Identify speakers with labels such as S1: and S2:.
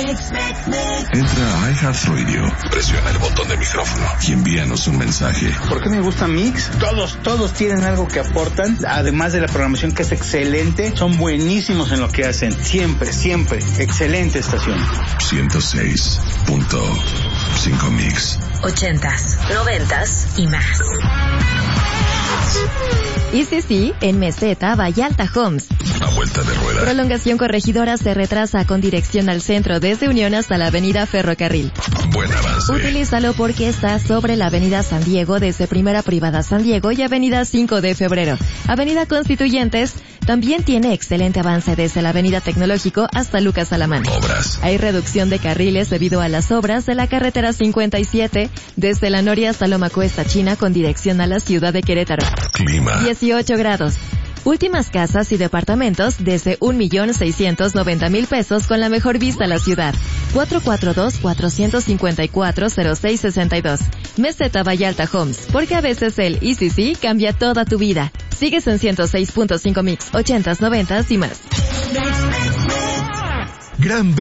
S1: Entra a iHeartRadio, presiona el botón de micrófono y envíanos un mensaje.
S2: ¿Por qué me gusta Mix? Todos tienen algo que aportan, además de la programación que es excelente, son buenísimos en lo que hacen, siempre, excelente estación.
S1: 106.5 Mix.
S3: 80s, 90s y más.
S4: Y sí, en Meseta, Vallalta Homes.
S1: A vuelta de rueda.
S4: Prolongación Corregidora se retrasa con dirección al centro desde Unión hasta la avenida Ferrocarril.
S1: Buen avance.
S4: Utilízalo porque está sobre la avenida San Diego desde Primera Privada San Diego y avenida 5 de Febrero. Avenida Constituyentes también tiene excelente avance desde la avenida Tecnológico hasta Lucas Alamán.
S1: Obras.
S4: Hay reducción de carriles debido a las obras de la carretera 57 desde La Noria hasta Loma Cuesta China con dirección a la ciudad de Querétaro.
S1: Clima.
S4: 18 grados. Últimas casas y departamentos desde 1,690,000 pesos con la mejor vista a la ciudad. 442-454-0662. Meseta Vallalta Homes, porque a veces el ECC cambia toda tu vida. Sigues en 106.5 Mix, 80s, 90s y más.
S1: Gran